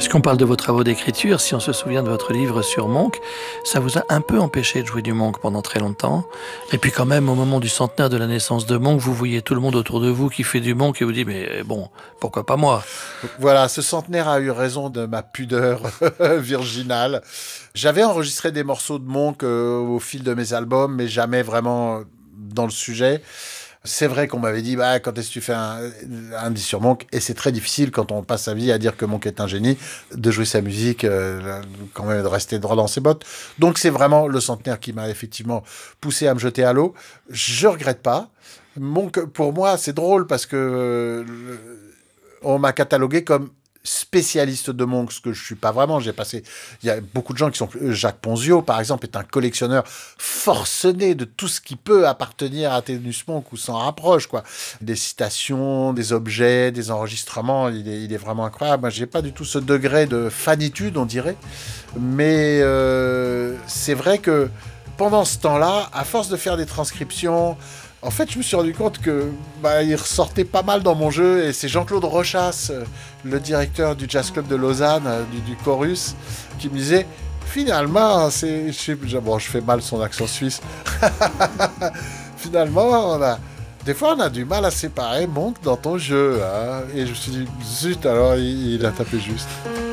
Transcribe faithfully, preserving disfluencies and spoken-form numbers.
Puisqu'on parle de vos travaux d'écriture, si on se souvient de votre livre sur Monk, ça vous a un peu empêché de jouer du Monk pendant très longtemps. Et puis quand même, au moment du centenaire de la naissance de Monk, vous voyez tout le monde autour de vous qui fait du Monk et vous dites, mais bon, pourquoi pas moi? Voilà, ce centenaire a eu raison de ma pudeur virginale. J'avais enregistré des morceaux de Monk euh, au fil de mes albums, mais jamais vraiment dans le sujet. C'est vrai qu'on m'avait dit, bah, quand est-ce que tu fais un, un disque sur Monk? Et c'est très difficile quand on passe sa vie à dire que Monk est un génie, de jouer sa musique, euh, quand même de rester droit dans ses bottes. Donc c'est vraiment le centenaire qui m'a effectivement poussé à me jeter à l'eau. Je regrette pas. Monk, pour moi, c'est drôle parce que euh, on m'a catalogué comme spécialiste de Monk, ce que je suis pas vraiment. J'ai passé, il y a beaucoup de gens qui sont, Jacques Ponzio, par exemple, est un collectionneur forcené de tout ce qui peut appartenir à Thelonious Monk ou s'en rapproche, quoi. Des citations, des objets, des enregistrements, il est, il est vraiment incroyable. Moi, j'ai pas du tout ce degré de fanitude, on dirait. Mais euh, c'est vrai que pendant ce temps-là, à force de faire des transcriptions, en fait, je me suis rendu compte que bah, il ressortait pas mal dans mon jeu, et c'est Jean-Claude Rochas, le directeur du Jazz Club de Lausanne, du, du Chorus, qui me disait finalement, c'est, je, sais, bon, je fais mal son accent suisse. Finalement, on a, des fois, on a du mal à séparer Monk dans ton jeu, hein. Et je me suis dit zut, alors il, il a tapé juste.